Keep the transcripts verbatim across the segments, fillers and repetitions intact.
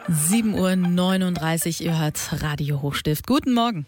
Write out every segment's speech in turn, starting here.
sieben Uhr neununddreißig, ihr hört Radio Hochstift. Guten Morgen.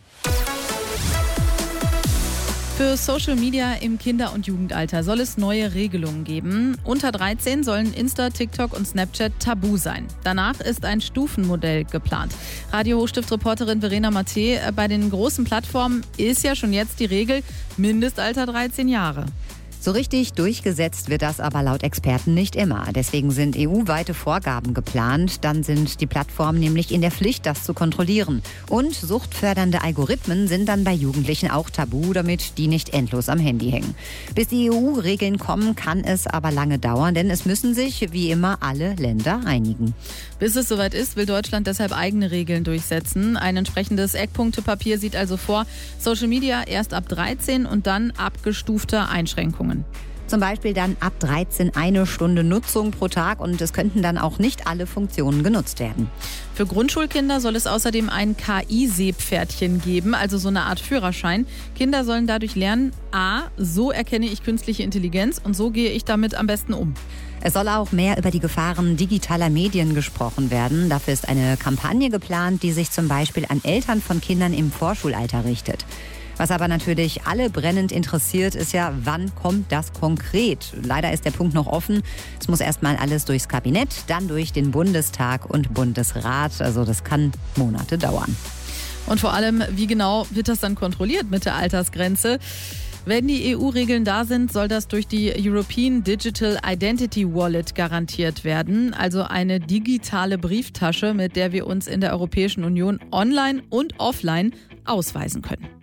Für Social Media im Kinder- und Jugendalter soll es neue Regelungen geben. Unter dreizehn sollen Insta, TikTok und Snapchat tabu sein. Danach ist ein Stufenmodell geplant. Radio Hochstift-Reporterin Verena Matte, bei den großen Plattformen ist ja schon jetzt die Regel Mindestalter dreizehn Jahre. So richtig durchgesetzt wird das aber laut Experten nicht immer. Deswegen sind E U-weite Vorgaben geplant. Dann sind die Plattformen nämlich in der Pflicht, das zu kontrollieren. Und suchtfördernde Algorithmen sind dann bei Jugendlichen auch tabu, damit die nicht endlos am Handy hängen. Bis die E U-Regeln kommen, kann es aber lange dauern, denn es müssen sich wie immer alle Länder einigen. Bis es soweit ist, will Deutschland deshalb eigene Regeln durchsetzen. Ein entsprechendes Eckpunktepapier sieht also vor, Social Media erst ab dreizehn und dann abgestufte Einschränkungen. Zum Beispiel dann ab dreizehn eine Stunde Nutzung pro Tag und es könnten dann auch nicht alle Funktionen genutzt werden. Für Grundschulkinder soll es außerdem ein K I-Seepferdchen geben, also so eine Art Führerschein. Kinder sollen dadurch lernen, a, so erkenne ich künstliche Intelligenz und so gehe ich damit am besten um. Es soll auch mehr über die Gefahren digitaler Medien gesprochen werden. Dafür ist eine Kampagne geplant, die sich zum Beispiel an Eltern von Kindern im Vorschulalter richtet. Was aber natürlich alle brennend interessiert, ist ja, wann kommt das konkret? Leider ist der Punkt noch offen. Es muss erstmal alles durchs Kabinett, dann durch den Bundestag und Bundesrat. Also das kann Monate dauern. Und vor allem, wie genau wird das dann kontrolliert mit der Altersgrenze? Wenn die E U-Regeln da sind, soll das durch die European Digital Identity Wallet garantiert werden. Also eine digitale Brieftasche, mit der wir uns in der Europäischen Union online und offline ausweisen können.